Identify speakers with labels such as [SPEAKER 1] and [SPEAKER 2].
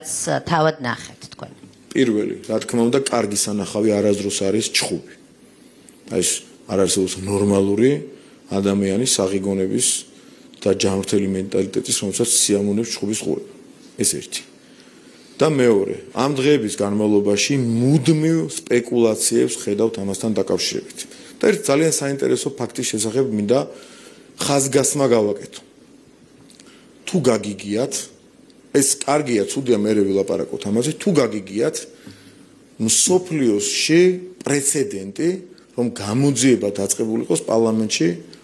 [SPEAKER 1] თავად ნახეთ თქვენ.
[SPEAKER 2] პირველი, რა თქმა უნდა, კარგი სანახავი არასდროს არის ჩხუბი. ეს არ არსებობს ნორმალური ადამიანის საღიგონების და ჯანმრთელი მენტალიტეტის, რომელსაც სიამოვნებს ჩხუბის ყურება. ეს ერთი. და მეორე, ამ დღეების განმავლობაში მუდმივ სპეკულაციებს ხედავთ ამასთან დაკავშირებით. და ერთ ძალიან საინტერესო ფაქტის შესახებ მინდა ხაზგასმა გავაკეთო. თუ გაგიგიათ, ეს კარგია, ცუდია, მე ვილაპარაკოთ ამაზე, თუ გაგიგიათ, მსოფლიოსში პრეცედენტი, რომ გამოძიება დაწყებული იყოს პარლამენტში